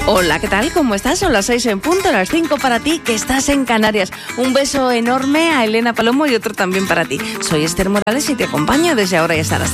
Hola, ¿qué tal? ¿Cómo estás? Son las 6 en punto, las 5 para ti, que estás en Canarias. Un beso enorme a Elena Palomo y otro también para ti. Soy Esther Morales y te acompaño desde ahora y hasta las 10.